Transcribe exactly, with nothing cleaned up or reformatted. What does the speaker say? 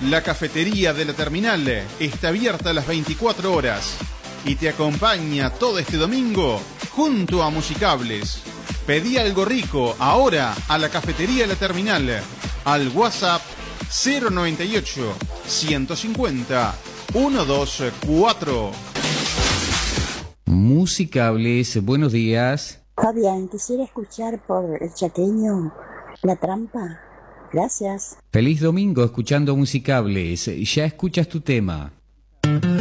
La cafetería de la terminal está abierta a las veinticuatro horas y te acompaña todo este domingo junto a Musicables. Pedí algo rico ahora a la cafetería de la terminal al WhatsApp cero noventa y ocho, ciento cincuenta, ciento veinticuatro. Musicables, buenos días. Fabián, quisiera escuchar por el chaqueño La Trampa. Gracias. Feliz domingo escuchando Musicables. Ya escuchas tu tema.